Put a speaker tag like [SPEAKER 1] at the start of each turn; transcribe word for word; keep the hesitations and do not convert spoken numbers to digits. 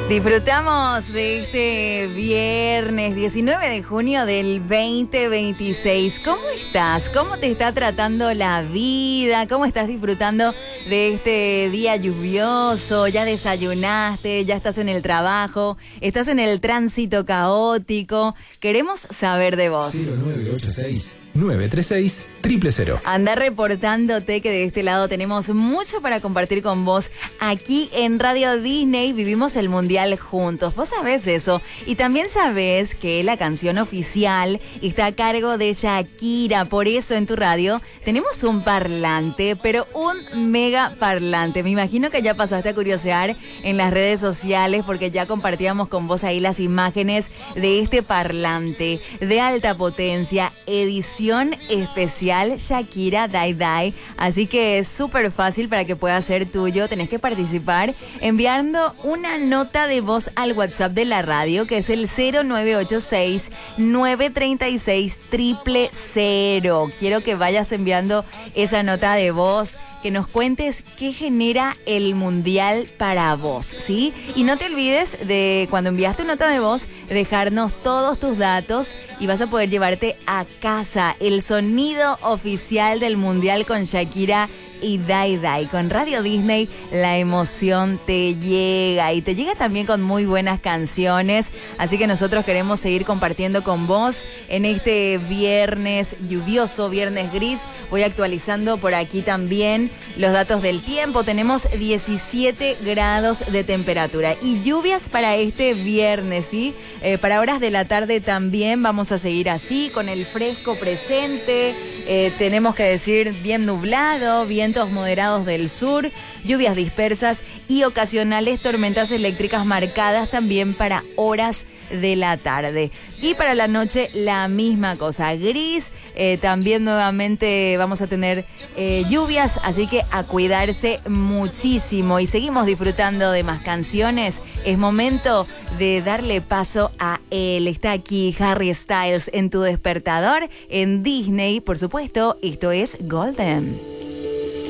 [SPEAKER 1] Disfrutamos de este viernes diecinueve de junio del veinte veintiséis. ¿Cómo estás? ¿Cómo te está tratando la vida? ¿Cómo estás disfrutando de este día lluvioso? ¿Ya desayunaste? ¿Ya estás en el trabajo? ¿Estás en el tránsito caótico? Queremos saber de vos.
[SPEAKER 2] cero nueve ocho seis nueve tres seis cero cero cero.
[SPEAKER 1] Anda reportándote que de este lado tenemos mucho para compartir con vos. Aquí en Radio Disney vivimos el Mundial juntos. Vos sabés eso. Y también sabés que la canción oficial está a cargo de Shakira. Por eso en tu radio tenemos un parlante, pero un mega parlante. Me imagino que ya pasaste a curiosear en las redes sociales porque ya compartíamos con vos ahí las imágenes de este parlante de alta potencia, edición especial Shakira Dai Dai, así que es súper fácil para que pueda ser tuyo. Tenés que participar enviando una nota de voz al WhatsApp de la radio, que es el cero nueve ocho seis nueve tres seis cero cero cero. Quiero que vayas enviando esa nota de voz, que nos cuentes qué genera el Mundial para vos, ¿sí? Y no te olvides de, cuando envías tu nota de voz, dejarnos todos tus datos y vas a poder llevarte a casa el sonido oficial del Mundial con Shakira y Dai Dai. Con Radio Disney la emoción te llega y te llega también con muy buenas canciones, así que nosotros queremos seguir compartiendo con vos en este viernes lluvioso, viernes gris. Voy actualizando por aquí también los datos del tiempo. Tenemos diecisiete grados de temperatura y lluvias para este viernes, ¿sí? Eh, para horas de la tarde también vamos a seguir así, con el fresco presente. Eh, tenemos que decir bien nublado, vientos moderados del sur, lluvias dispersas y ocasionales tormentas eléctricas marcadas también para horas de la tarde. Y para la noche la misma cosa, gris. Eh, también nuevamente vamos a tener eh, lluvias, así que a cuidarse muchísimo. Y seguimos disfrutando de más canciones. Es momento de darle paso a él. Está aquí Harry Styles en tu despertador en Disney, por supuesto. Esto es Golden.